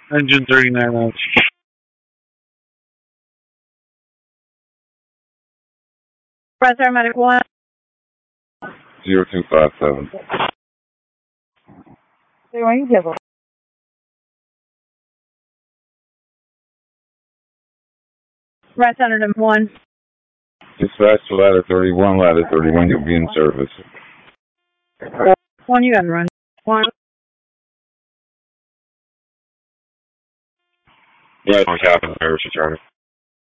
Engine 39 out. Press Paramedic 1. 0257. Doing civil. Press 101. Dispatch to ladder 31, you'll be in service. 1, you gotta run. 1. Yeah, on Captain Parish, Charlie.